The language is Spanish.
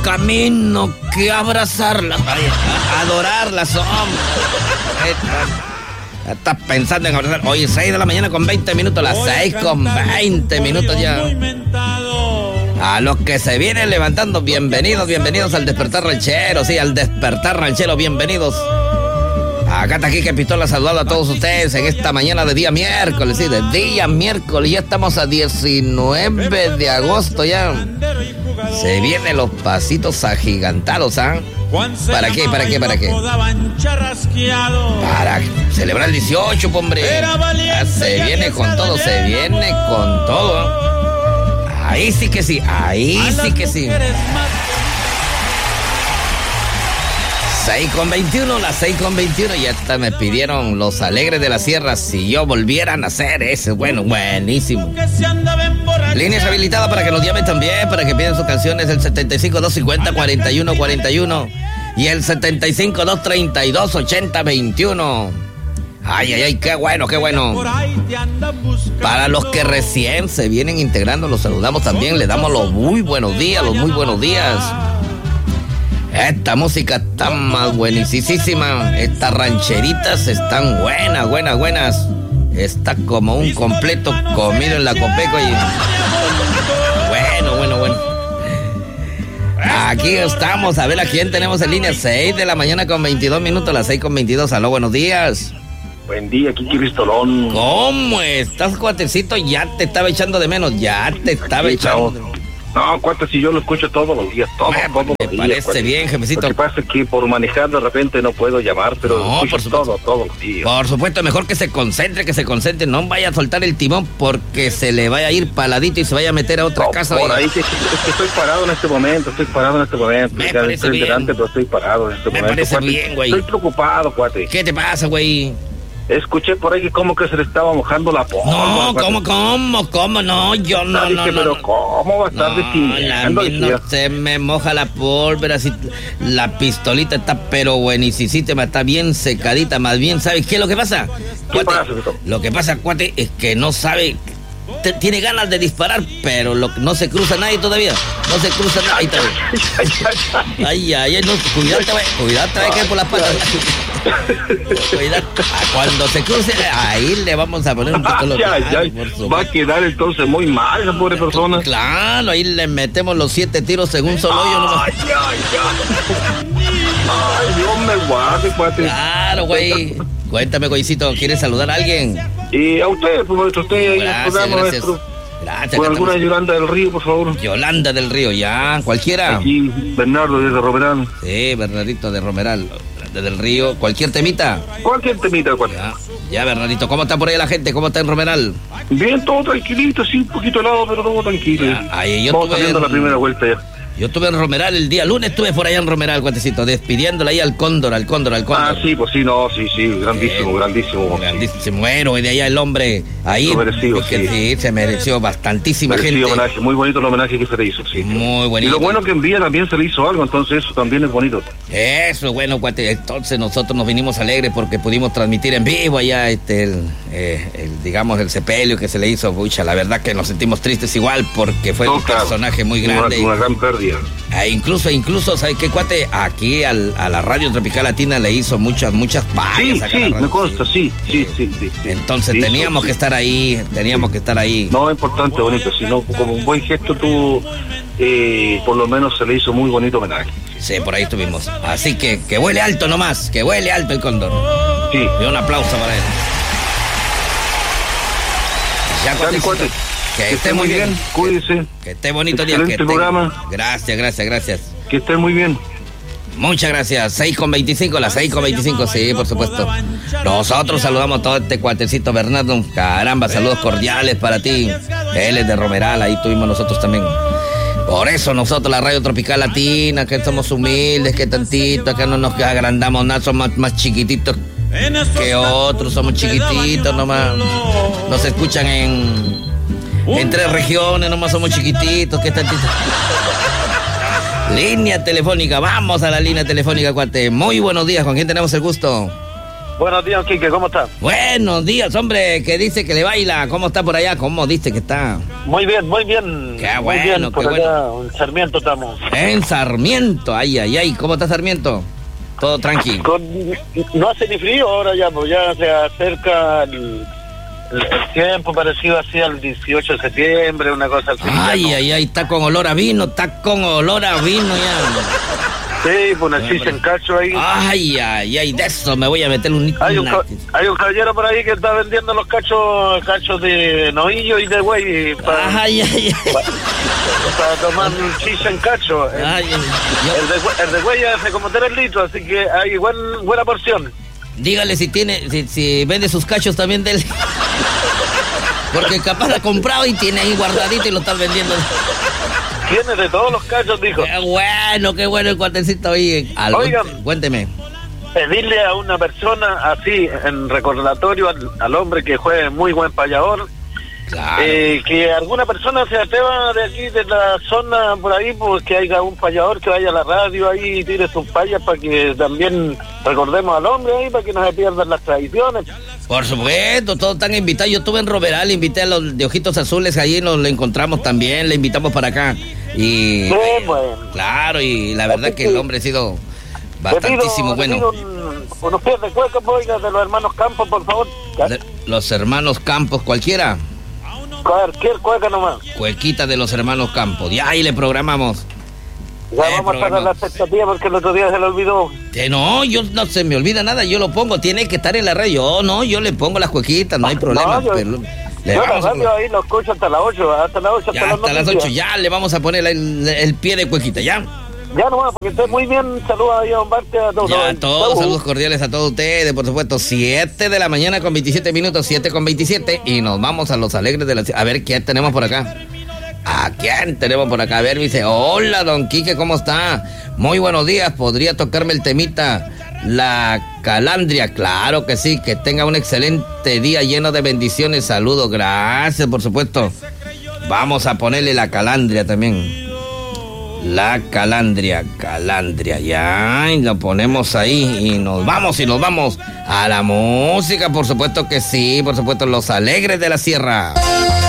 camino que abrazarlas, adorarlas, hombre. Estás pensando en abrazar. Oye, 6 de la mañana con 20 minutos, las 6 con 20 minutos ya. A los que se vienen levantando, bienvenidos al Despertar Ranchero, sí, al Despertar Ranchero, bienvenidos. Acá está Quique Pistola saludando a todos ustedes en esta mañana de día miércoles, sí, de día miércoles, ya estamos a 19 de agosto ya. Se vienen los pasitos agigantados, ¿ah? ¿Para qué? Para celebrar el 18, hombre. Ya se viene con todo, Ahí sí que sí. 6:21, las 6:21, ya está, me pidieron los Alegres de la Sierra si yo volviera a nacer, ese buenísimo. Líneas habilitadas para que nos llamen también, para que pidan sus canciones, el 75-250-4141 y el 75-232-8021. Ay, qué bueno. Para los que recién se vienen integrando, los saludamos también, le damos los muy buenos días. Esta música está más buenísima. Estas rancheritas están buenas. Está como un completo comido en la Copeco y... Bueno. Aquí estamos, a ver a quién tenemos en línea. 6 de la mañana con 22 minutos, las 6:22. Aló, buenos días. Buen día, Kiki Pistolón. ¿Cómo estás, cuatecito? Ya te estaba echando de menos, No, cuate, si yo lo escucho todos los días, todos los días. Me parece bien, jefecito. Lo que pasa es que por manejar de repente no puedo llamar, pero lo escucho todos los días. Por supuesto, mejor que se concentre, no vaya a soltar el timón porque se le vaya a ir paladito y se vaya a meter a otra casa. Por ahí, que estoy parado en este momento. Me parece bien. Pero estoy parado en este momento. Me parece bien, güey. Estoy preocupado, cuate. ¿Qué te pasa, güey? Escuché por ahí que como que se le estaba mojando la pólvora. No, ¿cómo? No, yo no. Pero ¿cómo va a estar no se me moja la pólvora, si la pistolita está pero buenísima, está bien secadita, más bien, ¿sabes qué es lo que pasa? ¿Qué pasa? Lo que pasa, cuate, es que no sabe... Tiene ganas de disparar, pero no se cruza nadie todavía. Ay, no, cuidado, te va a caer por las patas. Cuidado, cuando se cruce, ahí le vamos a poner un pistola. Va a quedar entonces muy mal esa pobre persona. Claro, ahí le metemos los 7 tiros en un solo hoyo nomás. Ay, Dios me guarde, cuate. Claro, güey. Cuéntame, güeycito, ¿quieres saludar a alguien? Y a usted, por favor, usted ahí en el programa nuestro. Gracias. Por alguna Yolanda del Río, por favor. Yolanda del Río, ya, cualquiera. Aquí, Bernardo desde Romeral. Sí, Bernardito de Romeral, desde el Río. ¿Cualquier temita? Cualquier temita, cuate. Ya, Bernardito, ¿cómo está por ahí la gente? ¿Cómo está en Romeral? Bien, todo tranquilito, sí, un poquito helado, pero todo tranquilo. Ahí vamos saliendo la primera vuelta ya. Yo estuve en Romeral el día lunes, estuve por allá en Romeral, cuatecito, despidiéndole ahí al cóndor. Ah, sí, pues sí, grandísimo. Grandísimo, bueno, y de allá el hombre, ahí, merecido, sí, se mereció bastantísima gente. Homenaje, muy bonito el homenaje que se le hizo, sí. Muy bonito. Y lo bueno que en Villa también se le hizo algo, entonces eso también es bonito. Eso es bueno, cuate, entonces nosotros nos vinimos alegres porque pudimos transmitir en vivo allá, el sepelio que se le hizo, pucha, la verdad que nos sentimos tristes igual porque fue un personaje muy grande. Una gran pérdida. Incluso, ¿sabes qué, cuate? Aquí a la Radio Tropical Latina le hizo muchas vallas. Sí, me consta, sí. Entonces teníamos que estar ahí. No, importante, bonito, sino como un buen gesto tú, por lo menos se le hizo muy bonito homenaje. Sí, por ahí estuvimos. Así que vuele alto nomás, que vuele alto el cóndor. Sí. Y un aplauso para él. Ya, cuate. Que esté muy bien, cuídese. Que esté bonito día. Excelente programa. Gracias. Que esté muy bien. Muchas gracias. 6:25, las 6:25, sí, por supuesto. Nosotros saludamos a todo este cuatecito Bernardo. Caramba, saludos cordiales para ti. Él es de Romeral, ahí tuvimos nosotros también. Por eso nosotros, la Radio Tropical Latina, que somos humildes, que tantito, acá no nos agrandamos nada, somos más chiquititos que otros, somos chiquititos nomás. Nos escuchan en 3 regiones, nomás somos chiquititos, que tantito. Línea telefónica, vamos a la línea telefónica, cuate. Muy buenos días, ¿con quién tenemos el gusto? Buenos días, Quique, ¿cómo estás? Buenos días, hombre, que dice que le baila. ¿Cómo está por allá? ¿Cómo dice que está? Muy bien, muy bien. Qué muy bueno, bien, por qué allá, bueno. en Sarmiento estamos. En Sarmiento, ay. ¿Cómo está Sarmiento? Todo tranqui. No hace ni frío ahora ya, pues ya se acerca el tiempo parecido así al 18 de septiembre, una cosa así. Ay, está con olor a vino, ya. Sí, pues necesito en cacho ahí. Ay, de eso me voy a meter un... Hay un caballero por ahí que está vendiendo los cachos de novillo y de güey para tomar un chicha en cacho. El de güey hace como 3 litros, así que hay buena porción. Dígale si vende sus cachos también del... Porque capaz la ha comprado y tiene ahí guardadito y lo están vendiendo. Tiene de todos los cachos, dijo. Qué bueno el cuartecito ahí. Oigan, cuénteme. Pedirle a una persona así, en recordatorio al hombre que fue muy buen payador, claro. Que alguna persona se atreva de aquí, de la zona por ahí, pues que haya un payador que vaya a la radio ahí y tire sus payas para que también recordemos al hombre ahí, para que no se pierdan las tradiciones. Por supuesto, todos están invitados. Yo estuve en Romeral, invité a los de Ojitos Azules, allí nos lo encontramos también, le invitamos para acá. Y sí, bueno. Claro, y la verdad que el hombre ha sido bastantísimo bueno. Unos pies de cueca, oiga, de los hermanos Campos, por favor. Los hermanos Campos, cualquiera. Cualquier cueca nomás. Cuequita de los hermanos Campos. Ya ahí le programamos. Ya vamos a pagar la expectativa porque el otro día se le olvidó. No, no se me olvida nada, yo lo pongo, tiene que estar en la radio. Yo le pongo las cuequitas, no hay problema. Yo la radio ahí lo escucho hasta las 8, hasta las 8, hasta las 8, ya le vamos a poner el pie de cuequita, ¿ya? Ya nomás, porque esté muy bien, saludos ahí a Don Barte, a todos. Ya, todos, saludos cordiales a todos ustedes, por supuesto, 7 de la mañana con 27 minutos, 7 con 27, y nos vamos a los alegres de la ciudad. A ver, ¿quién tenemos por acá? ¿A quién tenemos por acá? A ver, dice, hola, don Quique, ¿cómo está? Muy buenos días, ¿podría tocarme el temita La Calandria? Claro que sí, que tenga un excelente día lleno de bendiciones, saludos, gracias, por supuesto. Vamos a ponerle La Calandria también. La Calandria, ya, y lo ponemos ahí y nos vamos a la música, por supuesto que sí, por supuesto, los alegres de la sierra.